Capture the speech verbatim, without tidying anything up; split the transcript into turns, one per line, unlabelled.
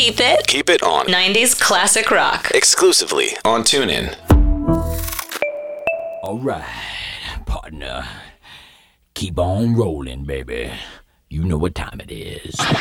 Keep it.
Keep it on.
nineties classic rock.
Exclusively on TuneIn.
All right, partner. Keep on rolling, baby. You know what time it is.